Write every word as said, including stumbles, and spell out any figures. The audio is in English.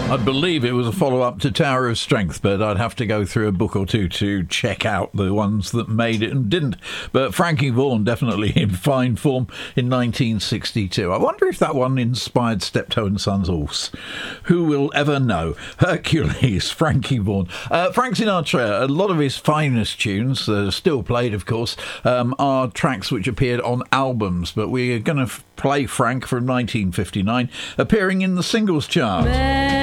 I believe it was a follow-up to Tower of Strength, but I'd have to go through a book or two to check out the ones that made it and didn't. But Frankie Vaughan definitely in fine form in nineteen sixty-two. I wonder if that one inspired Steptoe and Sons Horse. Who will ever know? Hercules, Frankie Vaughan. Uh, Frank Sinatra, a lot of his finest tunes, that are still played, of course, um, are tracks which appeared on albums, but we're going to f- play Frank from nineteen fifty-nine, appearing in the singles chart.